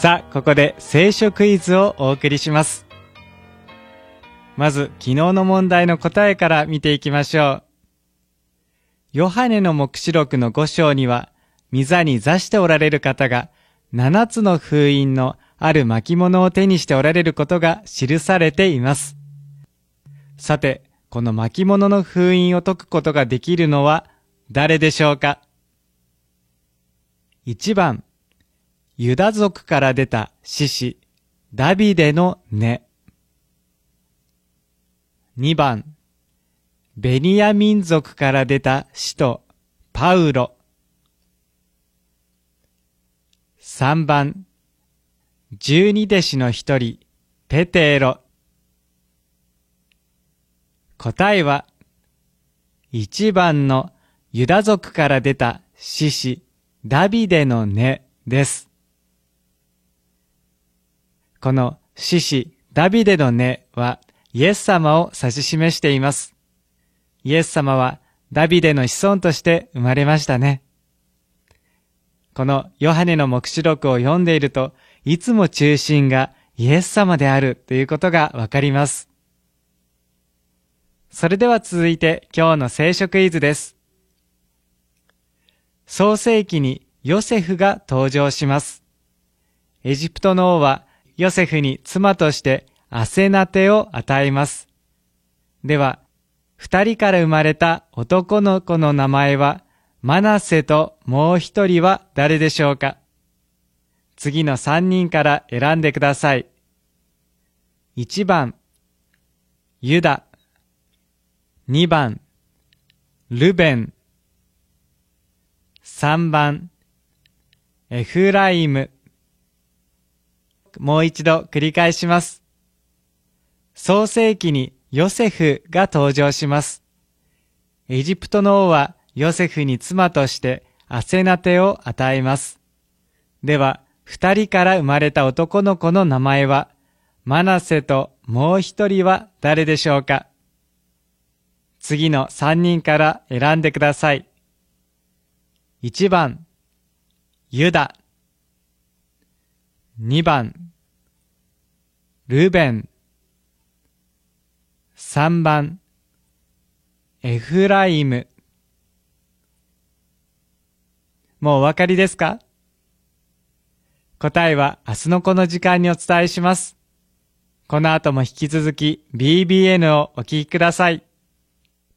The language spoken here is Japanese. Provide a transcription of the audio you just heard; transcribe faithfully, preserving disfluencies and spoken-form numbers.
さあ、ここで聖書クイズをお送りします。まず、昨日の問題の答えから見ていきましょう。ヨハネの黙示録のご章には、御座に座しておられる方が、七つの封印のある巻物を手にしておられることが記されています。さて、この巻物の封印を解くことができるのは誰でしょうか？いちばん、ユダ族から出た獅子、ダビデの根。にばん、ベニヤミン族から出た使徒、パウロ。さんばん、十二弟子の一人、ペテロ。答えは、いちばんのユダ族から出た獅子、ダビデの根です。この獅子、ダビデの根はイエス様を指し示しています。イエス様はダビデの子孫として生まれましたね。このヨハネの黙示録を読んでいると、いつも中心がイエス様であるということがわかります。それでは続いて今日の聖書クイズです。創世記にヨセフが登場します。エジプトの王はヨセフに妻としてアセナテを与えます。では、二人から生まれた男の子の名前はマナセともう一人は誰でしょうか？次の三人から選んでください。いちばん、ユダ。にばん、ルベン。さんばん、エフライム。もう一度繰り返します。創世記にヨセフが登場します。エジプトの王はヨセフに妻としてアセナテを与えます。では、二人から生まれた男の子の名前は、マナセともう一人は誰でしょうか？次の三人から選んでください。いちばん、ユダ。にばん、ルベン。さんばん、エフライム。もうお分かりですか？答えは明日のこの時間にお伝えします。この後も引き続き ビービーエヌ をお聞きください。